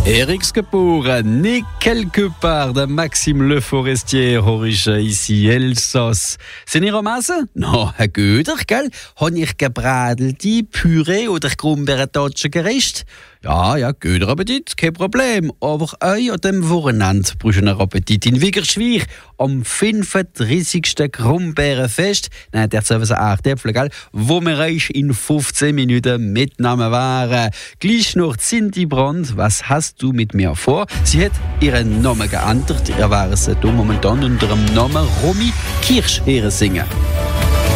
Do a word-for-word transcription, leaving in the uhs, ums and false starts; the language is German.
Eriks geboren, né quelque part de Maxime Le Forestier, horische ici Elsass. Sind ihr am Essen? No, Herr Göder, gell? Han ich gebratelte Püree oder Grumbeertatschen Gericht? Ja, ja, Göder Appetit, kein Problem. Aber euch an dem Wochenende brauchst du einen Appetit in Wigerschwich am fünfunddreißigsten Grumbeerenfest. Nein, der hat so ein Erdäpfel, gell? Wo wir euch in fünfzehn Minuten mitnehmen waren. Gleich noch Cindy Brand, was hast du mit mir vor? Sie hat ihren Namen geändert. Ihr wäre sie momentan unter dem Namen Romy Kirsch singen.